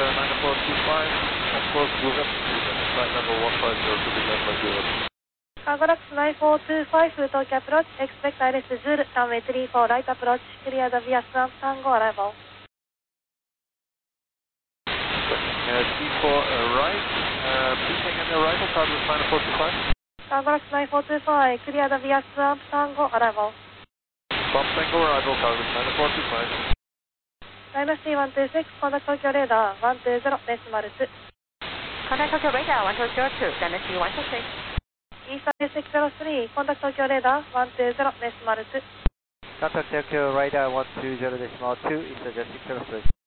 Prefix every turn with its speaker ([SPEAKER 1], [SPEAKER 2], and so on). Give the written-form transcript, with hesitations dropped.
[SPEAKER 1] 9425, of course, Google, flight number 150 to be left by Europe.
[SPEAKER 2] Cargo Lux 9425, Tokyo approach, expect ILS Zulu, runway 34, right approach, clear the Vietnam Tango arrival.
[SPEAKER 1] T4 right, please hang on the arrival, Cargo Lux 9425.
[SPEAKER 2] Cargo Lux 9425, clear the Vietnam Tango arrival.
[SPEAKER 1] From Tango arrival, Cargo Lux 9425.
[SPEAKER 2] Dynasty 126, contact Tokyo radar 120.2.
[SPEAKER 3] Contact Tokyo radar 1002, Dynasty 126.
[SPEAKER 2] Eastern 603, contact Tokyo radar 120.2.
[SPEAKER 4] Contact Tokyo radar 120.2, Eastern 603.